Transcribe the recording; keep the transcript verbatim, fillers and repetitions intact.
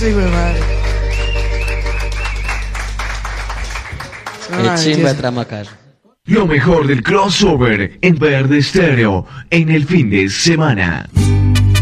Sí, güey, madre. El chimba de Tramacar. Lo mejor del crossover en Verde Estéreo en el fin de semana.